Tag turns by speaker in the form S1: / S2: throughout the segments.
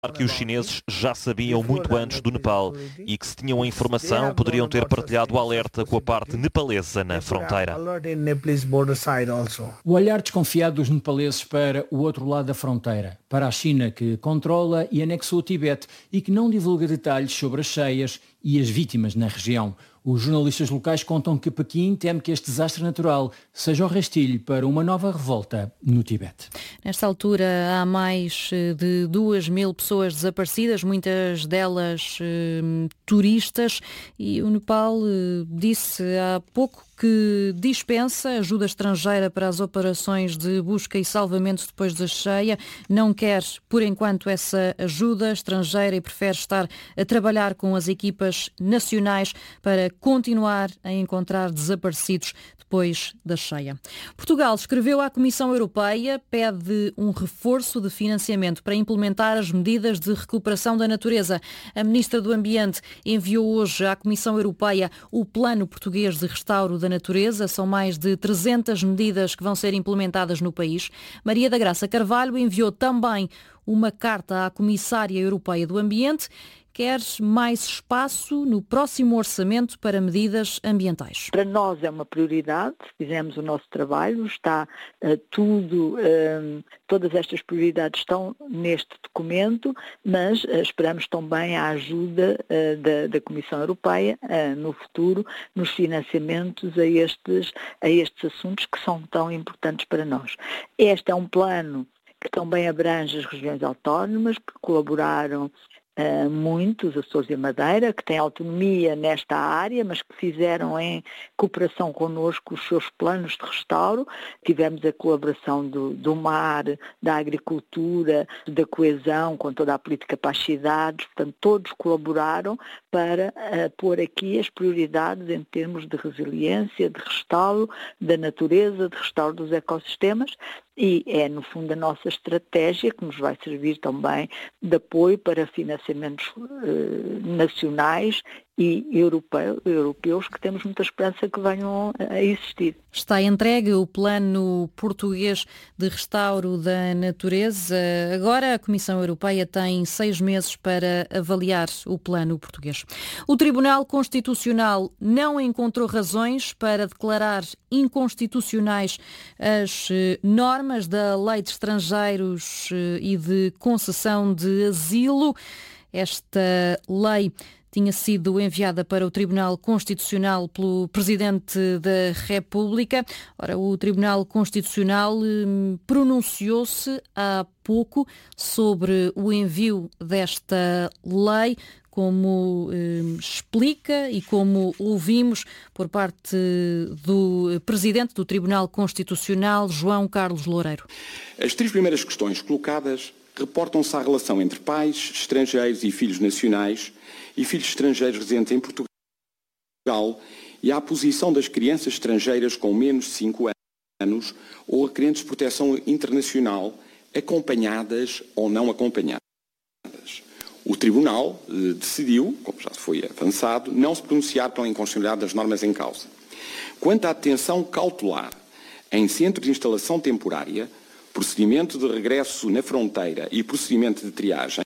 S1: que os chineses já sabiam muito antes do Nepal e que, se tinham a informação, poderiam ter partilhado o alerta com a parte nepalesa na fronteira.
S2: O olhar desconfiado dos nepaleses para o outro lado da fronteira, para a China, que controla e anexou o Tibete e que não divulga detalhes sobre as cheias e as vítimas na região. Os jornalistas locais contam que Pequim teme que este desastre natural seja o rastilho para uma nova revolta no Tibete.
S3: Nesta altura há mais de 2.000 pessoas desaparecidas, muitas delas turistas, e o Nepal disse há pouco que dispensa ajuda estrangeira para as operações de busca e salvamento depois da cheia. Não quer, por enquanto, essa ajuda estrangeira e prefere estar a trabalhar com as equipas nacionais para continuar a encontrar desaparecidos depois da cheia. Portugal escreveu à Comissão Europeia, pede um reforço de financiamento para implementar as medidas de recuperação da natureza. A Ministra do Ambiente enviou hoje à Comissão Europeia o Plano Português de Restauro da Natureza. São mais de 300 medidas que vão ser implementadas no país. Maria da Graça Carvalho enviou também uma carta à Comissária Europeia do Ambiente. Quer mais espaço no próximo orçamento para medidas ambientais.
S4: Para nós é uma prioridade, fizemos o nosso trabalho, está todas estas prioridades estão neste documento, mas esperamos também a ajuda da Comissão Europeia no futuro, nos financiamentos a estes assuntos que são tão importantes para nós. Este é um plano que também abrange as regiões autónomas, que colaboraram muito, os Açores e a Madeira, que têm autonomia nesta área, mas que fizeram em cooperação connosco os seus planos de restauro. Tivemos a colaboração do mar, da agricultura, da coesão, com toda a política para as cidades, portanto todos colaboraram para pôr aqui as prioridades em termos de resiliência, de restauro da natureza, de restauro dos ecossistemas. E é, no fundo, a nossa estratégia que nos vai servir também de apoio para financiamentos nacionais e europeus, que temos muita esperança que venham a existir.
S3: Está entregue o Plano Português de Restauro da Natureza. Agora a Comissão Europeia tem 6 meses para avaliar o Plano Português. O Tribunal Constitucional não encontrou razões para declarar inconstitucionais as normas da Lei de Estrangeiros e de concessão de asilo. Esta lei tinha sido enviada para o Tribunal Constitucional pelo Presidente da República. Ora, o Tribunal Constitucional pronunciou-se há pouco sobre o envio desta lei, como explica e como ouvimos por parte do Presidente do Tribunal Constitucional, João Carlos Loureiro.
S5: As 3 primeiras questões colocadas reportam-se à relação entre pais estrangeiros e filhos nacionais e filhos estrangeiros residentes em Portugal e à posição das crianças estrangeiras com menos de 5 anos ou requerentes de proteção internacional, acompanhadas ou não acompanhadas. O Tribunal decidiu, como já foi avançado, não se pronunciar pela inconstitucionalidade das normas em causa. Quanto à detenção cautelar em centro de instalação temporária, procedimento de regresso na fronteira e procedimento de triagem,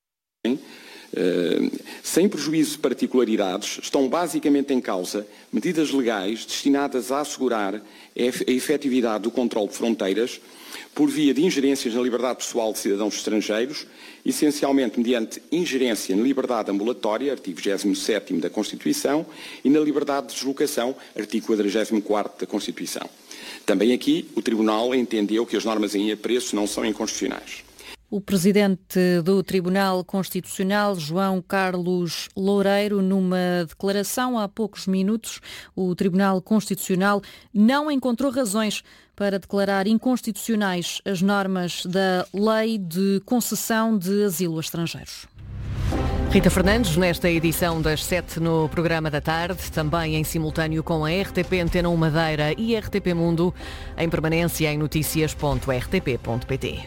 S5: sem prejuízo de particularidades, estão basicamente em causa medidas legais destinadas a assegurar a efetividade do controle de fronteiras por via de ingerências na liberdade pessoal de cidadãos estrangeiros, essencialmente mediante ingerência na liberdade ambulatória, artigo 27º da Constituição, e na liberdade de deslocação, artigo 44º da Constituição. Também aqui o Tribunal entendeu que as normas em apreço não são inconstitucionais.
S3: O Presidente do Tribunal Constitucional, João Carlos Loureiro, numa declaração há poucos minutos, o Tribunal Constitucional não encontrou razões para declarar inconstitucionais as normas da Lei de Concessão de Asilo a Estrangeiros.
S6: Rita Fernandes, nesta edição das 7 no Programa da Tarde, também em simultâneo com a RTP Antena 1 Madeira e RTP Mundo, em permanência em noticias.rtp.pt.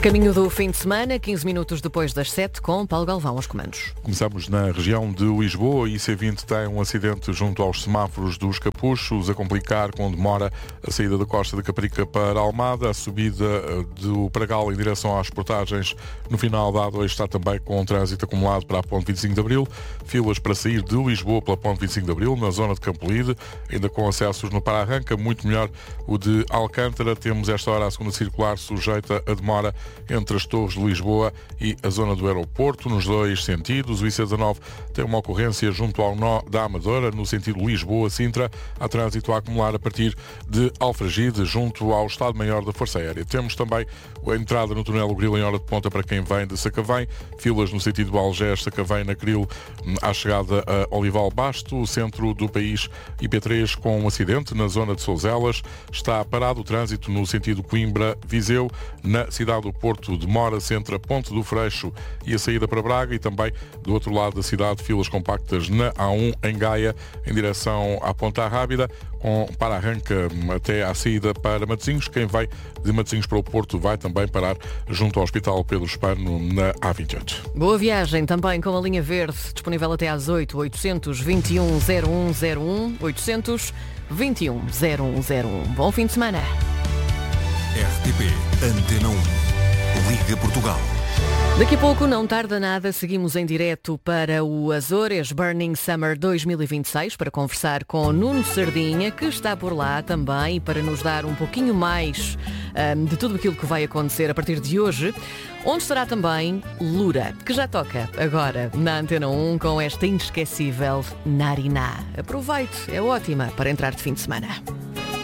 S6: A caminho do fim de semana, 15 minutos depois das 7, com Paulo Galvão aos comandos.
S7: Começamos na região de Lisboa. E IC20 tem um acidente junto aos semáforos dos Capuchos, a complicar com demora a saída da Costa da Caparica para Almada. A subida do Pragal em direção às portagens no final da A2 está também com trânsito acumulado para a Ponte 25 de Abril. Filas para sair de Lisboa pela Ponte 25 de Abril, na zona de Campolide, ainda com acessos no para-arranca. Muito melhor o de Alcântara. Temos esta hora a segunda circular sujeita a demora entre as Torres de Lisboa e a zona do aeroporto, nos dois sentidos. O IC19 tem uma ocorrência junto ao nó da Amadora, no sentido Lisboa-Sintra. Há trânsito a acumular a partir de Alfragide, junto ao Estado-Maior da Força Aérea. Temos também a entrada no túnel Grilo em hora de ponta para quem vem de Sacavém. Filas no sentido do Algés, Sacavém, na Cril, à chegada a Olival Basto. O centro do país, IP3, com um acidente na zona de Souzelas. Está parado o trânsito no sentido Coimbra-Viseu. Na cidade do Porto, demora-se entre a Ponte do Freixo e a saída para Braga, e também do outro lado da cidade, filas compactas na A1 em Gaia, em direção à Ponta Rábida, com para-arranca até à saída para Matosinhos. Quem vai de Matosinhos para o Porto vai também parar junto ao Hospital Pedro Espano, na A28.
S6: Boa viagem também com a linha verde, disponível até às 8, 821 0101, 821 0101. Bom fim de semana.
S8: RTP Antena 1, Liga Portugal.
S6: Daqui a pouco, não tarda nada, seguimos em direto para o Azores Burning Summer 2026 para conversar com Nuno Sardinha, que está por lá também, para nos dar um pouquinho mais de tudo aquilo que vai acontecer a partir de hoje, onde estará também Lura, que já toca agora na Antena 1 com esta inesquecível Nariná. Aproveite, é ótima para entrar de fim de semana.